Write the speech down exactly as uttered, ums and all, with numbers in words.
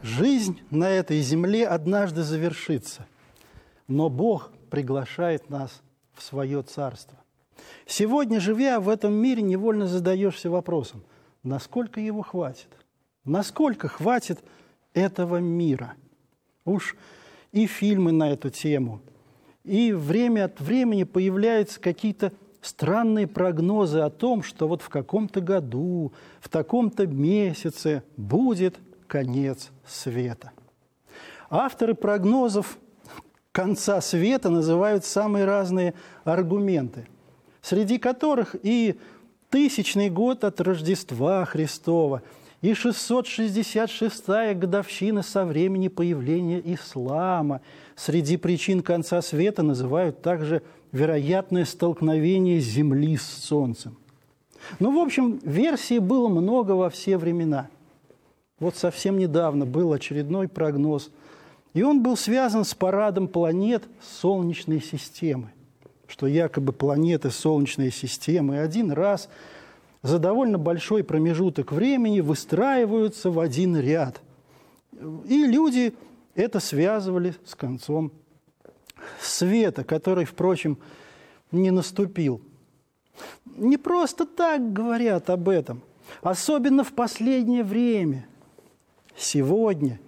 Жизнь на этой земле однажды завершится, но Бог приглашает нас в свое царство. Сегодня, живя в этом мире, невольно задаешься вопросом, насколько его хватит? Насколько хватит этого мира? Уж и фильмы на эту тему, и время от времени появляются какие-то странные прогнозы о том, что вот в каком-то году, в таком-то месяце будет конец света. Авторы прогнозов конца света называют самые разные аргументы, среди которых и тысячный год от Рождества Христова, и шестьсот шестьдесят шестая годовщина со времени появления ислама. Среди причин конца света называют также вероятное столкновение Земли с Солнцем. Ну, в общем, версий было много во все времена. Вот совсем недавно был очередной прогноз, и он был связан с парадом планет Солнечной системы, что якобы планеты Солнечной системы один раз за довольно большой промежуток времени выстраиваются в один ряд. И люди это связывали с концом света, который, впрочем, не наступил. Не просто так говорят об этом, особенно в последнее время. Сегодня